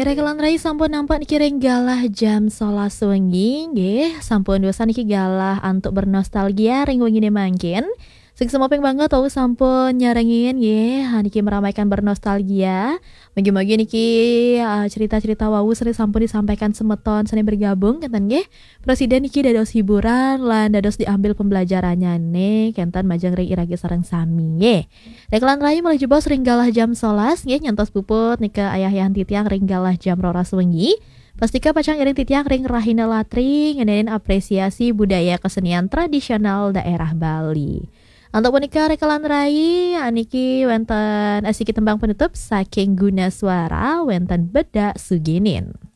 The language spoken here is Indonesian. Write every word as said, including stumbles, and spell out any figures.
Regelan rai sampun nampak niki renggalah jam sebelas wengi nggih, sampun dosa niki galah antuk bernostalgia ring wengine mangkin. Sing semopeng banget tau sampun nyarengin nggih, ha niki meramaikan bernostalgia. Mugi-mugi niki ah, cerita-cerita wau sering sampun disampaikan semeton seni bergabung kenten nggih. Presiden niki dados hiburan lan dados diambil pembelajarannya nih kenten majeng ring iragi sareng sami nggih. Reklan rai mulai jebos ringgalah jam sebelas nggih nyantos puput nika ayah yang titiang ringgalah jam roras wengi. Pastika pacang iring titiang ring rahina latri ngenenin apresiasi budaya kesenian tradisional daerah Bali. Untuk menikah rekalan rai aniki wenten asiki tembang penutup saking guna suara wenten bedak suginin.